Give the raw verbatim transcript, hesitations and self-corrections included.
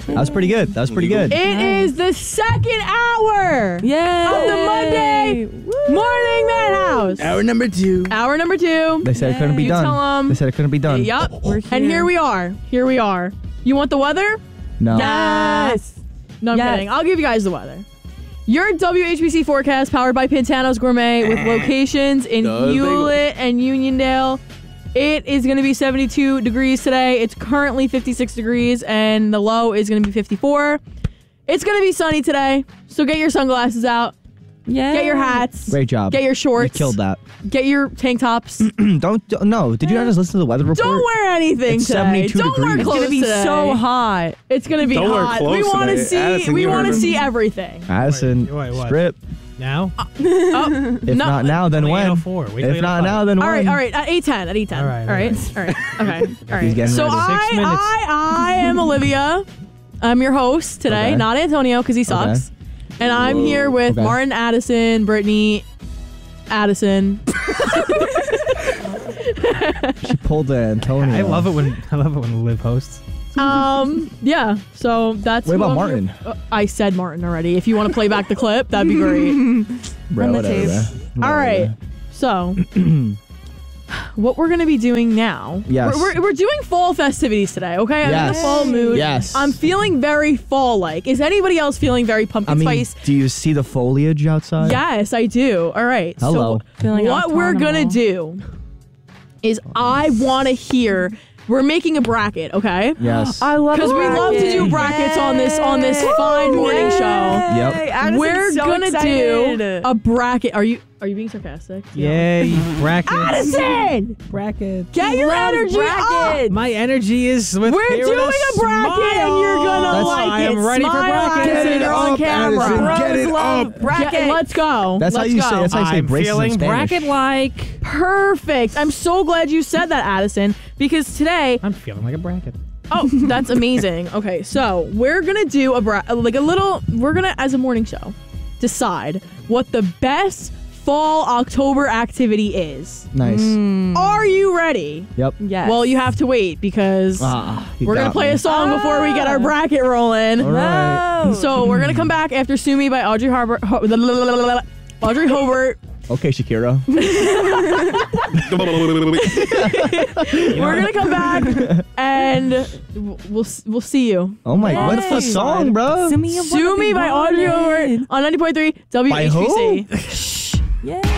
That was pretty good. That was pretty good. It nice. is the second hour Yay. of the Monday Woo. Morning Madhouse. Hour number two. Hour number two. They said Yay. it couldn't be you done. Tell them, they said it couldn't be done. Yup. We're here. And here we are. Here we are. You want the weather? No. Yes. No, I'm yes. kidding. I'll give you guys the weather. Your W H B C forecast powered by Pantano's Gourmet with locations in Hewlett and Uniondale. It is going to be seventy-two degrees today. It's currently fifty-six degrees, and the low is going to be fifty-four. It's going to be sunny today, so get your sunglasses out. Yay. Get your hats. Great job. Get your shorts. You killed that. Get your tank tops. don't, don't, no. Did you not just listen to the weather report? Don't wear anything it's today. seventy-two don't degrees. wear clothes It's going to be today. so hot. It's going to be don't hot. Wear we want to see Addison, we want to him. see everything. Addison, Wait, wait, what? strip. Now? Oh, If no. not now, then Only when? eight oh four. Wait till If eight oh not five. now, then when? All right, all right. At eight ten. At eight ten. All right, all right, all all right. Okay, all He's right. getting So ready. I, Six minutes. I, I am Olivia. I'm your host today, Okay. not Antonio because he sucks. And I'm Whoa. here with Okay. Martin Addison, Brittany Addison. She pulled the Antonio. I love it when I love it when Liv hosts. Um, yeah. So that's. What who about I'm Martin? here- uh, I said Martin already. If you want to play back the clip, that'd be great. Bro, Run the whatever, tape. bro. All right. So, what we're gonna be doing now? Yes. We're, we're, we're doing fall festivities today. Okay. I'm in Yes. the fall mood. Yes. I'm feeling very fall-like. Is anybody else feeling very pumpkin I mean, spice? do you see the foliage outside? Yes, I do. All right. Hello. So Feeling what we're gonna autumnal. do is I want to hear. We're making a bracket, okay? Yes. I love Because we love to do brackets on this on this fine morning show. Yep. Addison's We're so gonna excited. do a bracket. Are you are you being sarcastic? Yay, brackets. Addison! Brackets. Get your loves energy brackets. up! My energy is with We're here doing with a bracket smile. and you're gonna That's like why it. I'm ready for Smile, brackets. Addison, Get it you're on up, camera. Addison. Bros Get it love up. brackets. Get- let's go. That's how Let's you go. say. That's how you say I'm braces in feeling Spanish. bracket-like. Perfect. I'm so glad you said that, Addison, because today I'm feeling like a bracket. Oh, that's amazing. Okay, so we're gonna do a bra- like a little. We're gonna, as a morning show, decide what the best fall October activity is. Nice. Mm. Are you ready? Yep. Yes. Well, you have to wait because Ah, you we're gonna got play me. a song before we get our Ah. bracket rolling. All right. No. So we're gonna come back after "Sue Me" by Audrey Harbor. Ho- Audrey Hobart. Okay, Shakira. We're gonna come back and w- we'll s- we'll see you. Oh my, Yay. what's the song, bro? Sue me, "Sue Me" by Audrey Hobart on ninety point three W H B C. By who? Yeah.